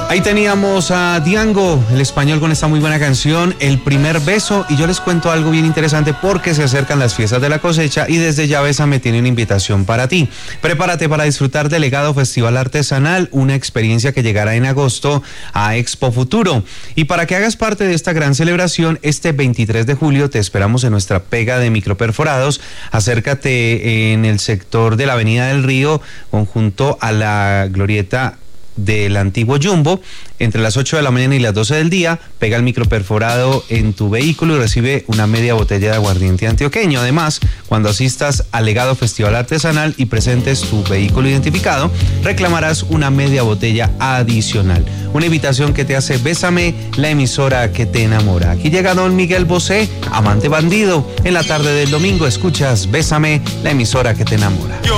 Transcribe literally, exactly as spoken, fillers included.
Ahí teníamos a Diango, el español, con esta muy buena canción, El Primer Beso. Y yo les cuento algo bien interesante porque se acercan las fiestas de la cosecha y desde ya Bésame tiene una invitación para ti. Prepárate para disfrutar del Legado Festival Artesanal, una experiencia que llegará en agosto a Expo Futuro. Y para que hagas parte de esta gran celebración, este veintitrés de julio te esperamos en nuestra pega de microperforados. Acércate en el sector de la Avenida del Río, junto a la glorieta del antiguo Jumbo, entre las ocho de la mañana y las doce del día. Pega el microperforado en tu vehículo y recibe una media botella de aguardiente antioqueño. Además, cuando asistas al Legado Festival Artesanal y presentes tu vehículo identificado, reclamarás una media botella adicional. Una invitación que te hace Bésame, la emisora que te enamora. Aquí llega don Miguel Bosé, amante bandido. En la tarde del domingo escuchas Bésame, la emisora que te enamora.